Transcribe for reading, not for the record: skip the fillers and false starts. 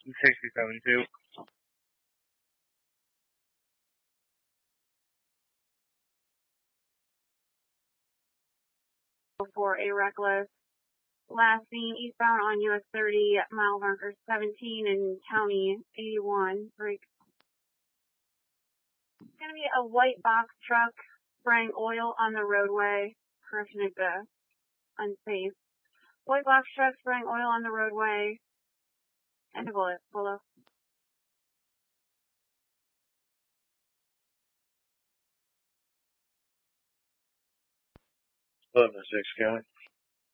67-2. For a reckless. Last seen eastbound on US 30, mile marker 17 and County 81. Break. It's going to be a white box truck spraying oil on the roadway. Correction is unsafe. White box truck spraying oil on the roadway. And a bullet below. 11-6, County.